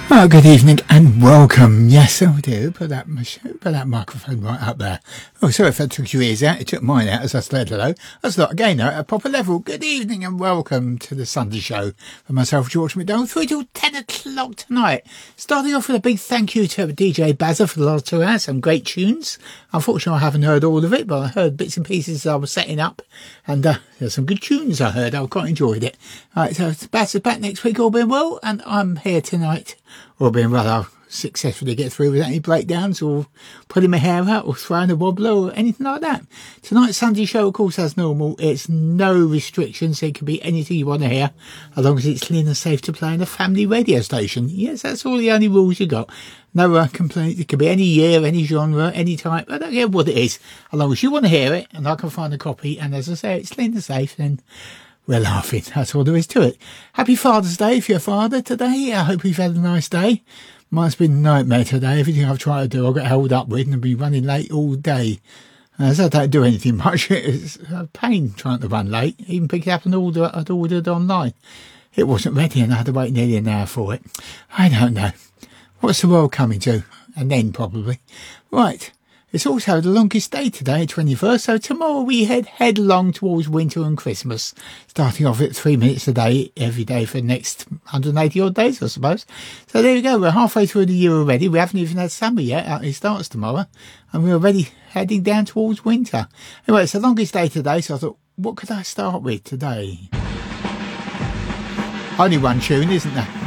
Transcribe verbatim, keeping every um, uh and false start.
Oh, good evening and welcome. Yes, I do. Put that, put that microphone right up there. Oh, sorry if that took your ears out. It took mine out as I said hello. That's not again at a proper level. Good evening and welcome to the Sunday show for myself, George McDonald, through till ten o'clock tonight. Starting off with a big thank you to D J Bazza for the last two hours. Some great tunes. Unfortunately, I haven't heard all of it, but I heard bits and pieces I was setting up. And uh, there's some good tunes I heard. I quite enjoyed it. All right, so Bazza's back next week, all being well. And I'm here tonight. Or being well, I'll successfully get through without any breakdowns or putting my hair out or throwing a wobbler or anything like that. Tonight's Sunday show, of course, as normal, it's no restrictions. It can be anything you want to hear, as long as it's clean and safe to play in a family radio station. Yes, that's all the only rules you got. No uh, complaint. It could be any year, any genre, any type. I don't care what it is. As long as you want to hear it and I can find a copy, and as I say, it's clean and safe, then we're laughing. That's all there is to it. Happy Father's Day if you're a father today. I hope you've had a nice day. Mine's been a nightmare today. Everything I've tried to do, I got held up with and I've been running late all day. As I don't do anything much, it's a pain trying to run late. Even pick it up and order I'd ordered online. It wasn't ready and I had to wait nearly an hour for it. I don't know. What's the world coming to? An end, probably. Right. It's also the longest day today, twenty-first, so tomorrow we head headlong towards winter and Christmas, starting off at three minutes a day, every day for the next one hundred eighty odd days, I suppose. So there we go, we're halfway through the year already. We haven't even had summer yet, it starts tomorrow, and we're already heading down towards winter. Anyway, it's the longest day today, so I thought, what could I start with today? Only one tune, isn't there?